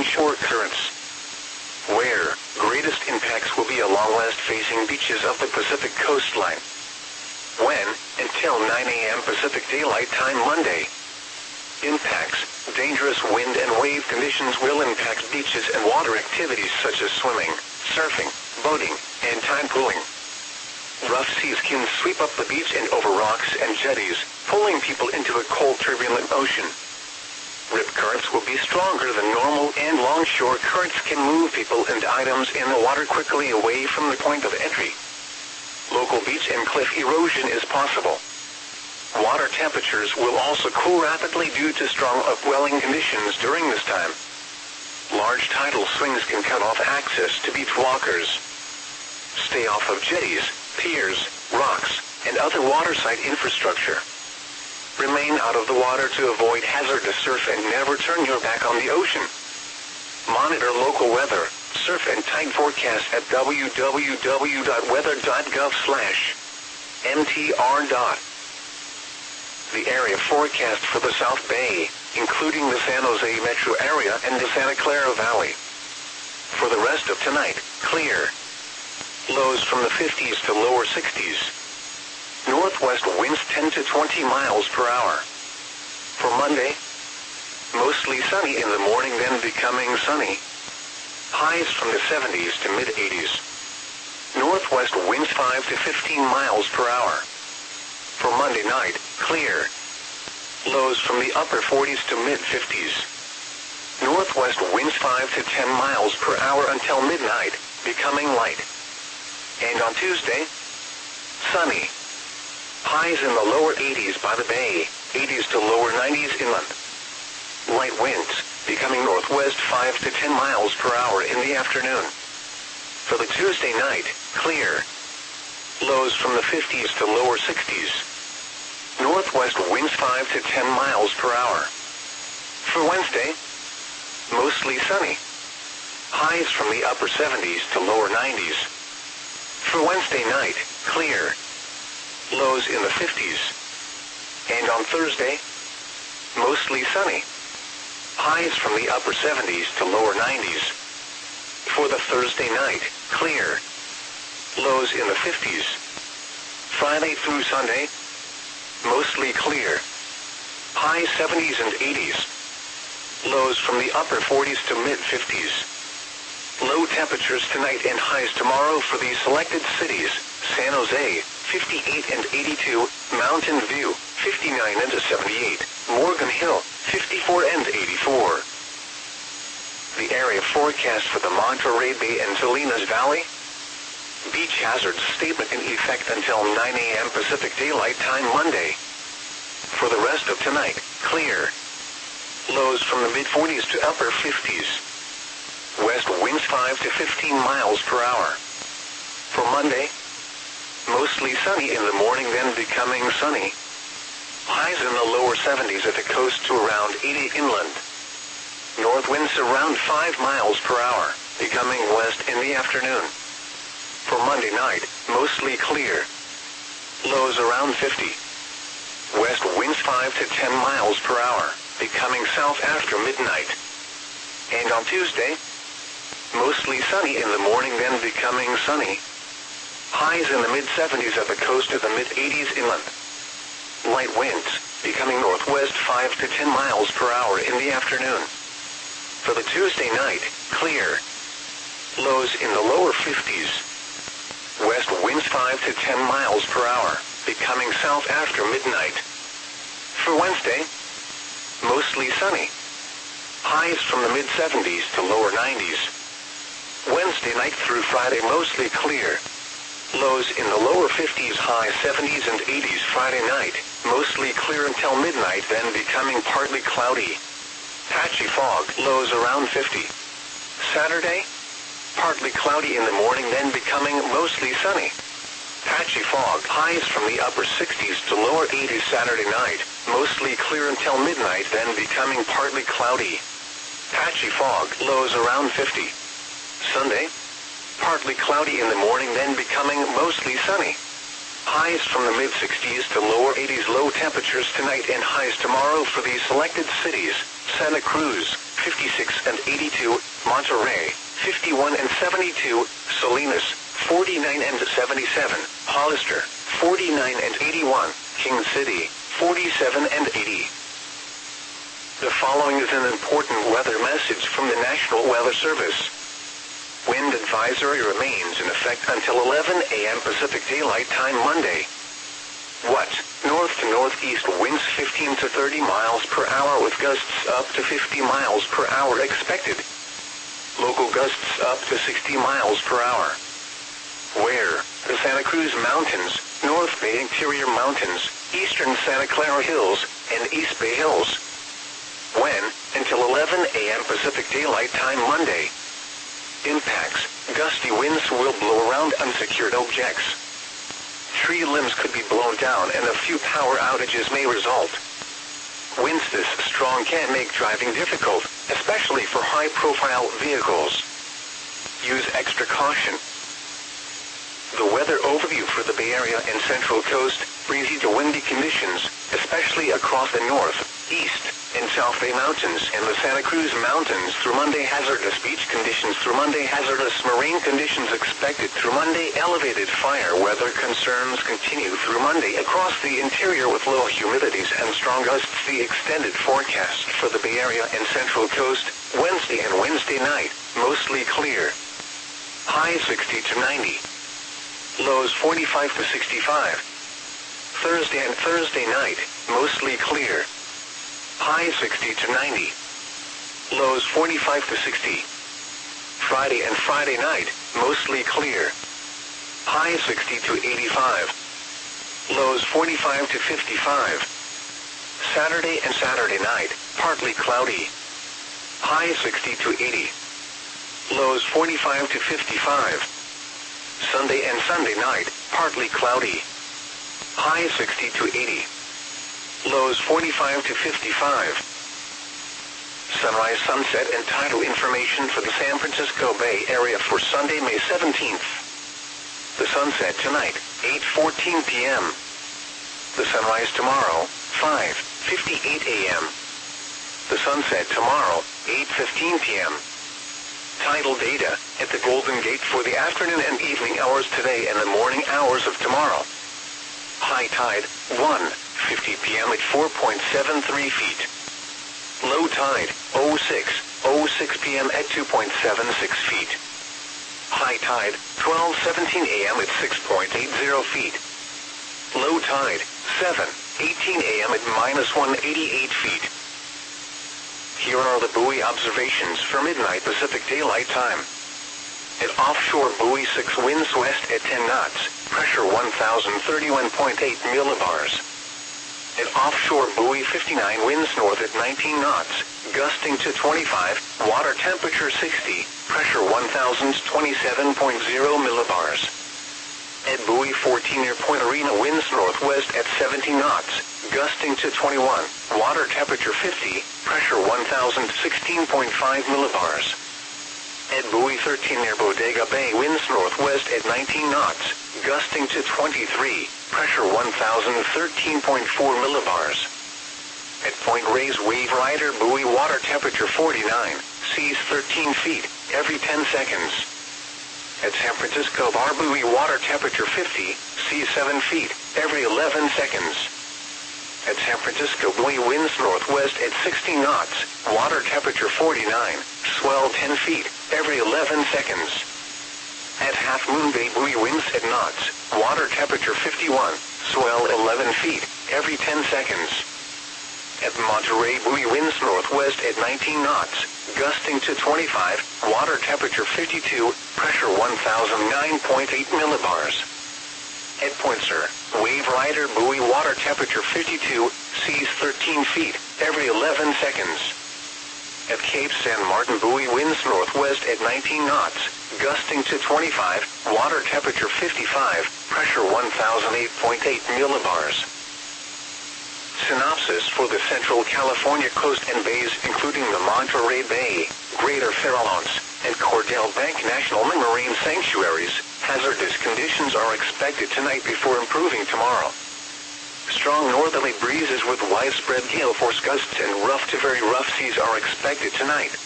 inshore currents, where greatest impacts will be along west-facing beaches of the Pacific coastline. When, until 9 a.m. Pacific Daylight Time Monday, impacts, dangerous wind and wave conditions will impact beaches and water activities such as swimming, surfing, boating, and tide pooling. Rough seas can sweep up the beach and over rocks and jetties, pulling people into a cold, turbulent ocean. Rip currents will be stronger than normal, and longshore currents can move people and items in the water quickly away from the point of entry. Local beach and cliff erosion is possible. Water temperatures will also cool rapidly due to strong upwelling conditions during this time. Large tidal swings can cut off access to beach walkers. Stay off of jetties, piers, rocks, and other waterside infrastructure. Remain out of the water to avoid hazardous surf and never turn your back on the ocean. Monitor local weather, surf and tide forecasts at www.weather.gov/mtr. The area forecast for the South Bay, including the San Jose metro area and the Santa Clara Valley. For the rest of tonight, clear. Lows from the 50s to lower 60s. Northwest winds 10 to 20 miles per hour. For Monday, mostly sunny in the morning, then becoming sunny. Highs from the 70s to mid-80s. Northwest winds 5 to 15 miles per hour. For Monday night, clear. Lows from the upper 40s to mid-50s. Northwest winds 5 to 10 miles per hour until midnight, becoming light. And on Tuesday, sunny. Highs in the lower 80s by the bay, 80s to lower 90s inland. Light winds, becoming northwest 5 to 10 miles per hour in the afternoon. For the Tuesday night, clear. Lows from the 50s to lower 60s. Northwest winds 5 to 10 miles per hour. For Wednesday, mostly sunny. Highs from the upper 70s to lower 90s. For Wednesday night, clear. Lows in the 50s. And on Thursday, mostly sunny. Highs from the upper 70s to lower 90s. For the Thursday night, clear. Lows in the 50s. Friday through Sunday, mostly clear. High 70s and 80s. Lows from the upper 40s to mid-50s. Low temperatures tonight and highs tomorrow for these selected cities: San Jose, 58 and 82, Mountain View, 59 and 78, Morgan Hill, 54 and 84. The area forecast for the Monterey Bay and Salinas Valley. Beach hazards statement in effect until 9 a.m. Pacific Daylight Time Monday. For the rest of tonight, clear. Lows from the mid-40s to upper 50s. West winds 5 to 15 miles per hour. For Monday, mostly sunny in the morning, then becoming sunny. Highs in the lower 70s at the coast to around 80 inland. North winds around 5 miles per hour, becoming west in the afternoon. For Monday night, mostly clear. Lows around 50. West winds 5 to 10 miles per hour, becoming south after midnight. And on Tuesday, mostly sunny in the morning, then becoming sunny. Highs in the mid-70s at the coast to the mid-80s inland. Light winds, becoming northwest 5 to 10 miles per hour in the afternoon. For the Tuesday night, clear. Lows in the lower 50s. West winds 5 to 10 miles per hour, becoming south after midnight. For Wednesday, mostly sunny. Highs from the mid-70s to lower 90s. Wednesday night through Friday mostly clear. Lows in the lower 50s, high 70s and 80s Friday night, mostly clear until midnight, then becoming partly cloudy. Patchy fog, lows around 50. Saturday, partly cloudy in the morning, then becoming mostly sunny. Patchy fog, highs from the upper 60s to lower 80s Saturday night, mostly clear until midnight, then becoming partly cloudy. Patchy fog, lows around 50. Sunday, partly cloudy in the morning, then becoming mostly sunny. Highs from the mid-60s to lower 80s. Low temperatures tonight and highs tomorrow for these selected cities: Santa Cruz, 56 and 82, Monterey, 51 and 72, Salinas, 49 and 77, Hollister, 49 and 81, King City, 47 and 80. The following is an important weather message from the National Weather Service. Wind advisory remains in effect until 11 a.m. Pacific Daylight Time Monday. What? North to northeast winds 15 to 30 miles per hour with gusts up to 50 miles per hour expected. Local gusts up to 60 miles per hour. Where? The Santa Cruz Mountains, North Bay Interior Mountains, Eastern Santa Clara Hills, and East Bay Hills. When? Until 11 a.m. Pacific Daylight Time Monday. Impacts. Gusty winds will blow around unsecured objects. Tree limbs could be blown down and a few power outages may result. Winds this strong can make driving difficult, especially for high-profile vehicles. Use extra caution. The weather overview for the Bay Area and Central Coast: breezy to windy conditions, especially across the north, east, and South Bay Mountains and the Santa Cruz Mountains through Monday. Hazardous beach conditions through Monday. Hazardous marine conditions expected through Monday. Elevated fire weather concerns continue through Monday across the interior with low humidities and strong gusts. The extended forecast for the Bay Area and Central Coast: Wednesday and Wednesday night, mostly clear. High 60 to 90. Lows 45 to 65. Thursday and Thursday night, mostly clear. High 60 to 90. Lows 45 to 60. Friday and Friday night, mostly clear. High 60 to 85. Lows 45 to 55. Saturday and Saturday night, partly cloudy. High 60 to 80. Lows 45 to 55. Sunday and Sunday night, partly cloudy. High 60 to 80. Lows 45 to 55. Sunrise, sunset, and tidal information for the San Francisco Bay Area for Sunday, May 17th. The sunset tonight, 8:14 p.m. The sunrise tomorrow, 5:58 a.m. The sunset tomorrow, 8:15 p.m. Tidal data at the Golden Gate for the afternoon and evening hours today and the morning hours of tomorrow. High tide, 1:50 p.m. at 4.73 feet. Low tide, 06:06 p.m. at 2.76 feet. High tide, 12:17 a.m. at 6.80 feet. Low tide, 7:18 a.m. at -188 feet. Here are the buoy observations for midnight Pacific Daylight Time. At offshore buoy 6 winds west at 10 knots, pressure 1,031.8 millibars. At offshore buoy 59 winds north at 19 knots, gusting to 25, water temperature 60, pressure 1,027.0 millibars. At buoy 14 near Point Arena winds northwest at 17 knots, gusting to 21, water temperature 50, pressure 1,016.5 millibars. At buoy 13 near Bodega Bay winds northwest at 19 knots, gusting to 23, pressure 1,013.4 millibars. At Point Reyes Wave Rider buoy water temperature 49, seas 13 feet, every 10 seconds. At San Francisco Bar buoy water temperature 50, seas 7 feet, every 11 seconds. At San Francisco buoy winds northwest at 60 knots, water temperature 49, swell 10 feet, every 11 seconds. At Half Moon Bay buoy winds at knots, water temperature 51, swell 11 feet, every 10 seconds. At Monterey buoy winds northwest at 19 knots, gusting to 25, water temperature 52, pressure 1,009.8 millibars. At Point Sur, Wave Rider buoy water temperature 52, seas 13 feet, every 11 seconds. At Cape San Martin buoy winds northwest at 19 knots, gusting to 25, water temperature 55, pressure 1,008.8 millibars. Synopsis for the Central California coast and bays including the Monterey Bay, Greater Farallones, and Cordell Bank National Marine Sanctuaries. Hazardous conditions are expected tonight before improving tomorrow. Strong northerly breezes with widespread gale force gusts and rough to very rough seas are expected tonight.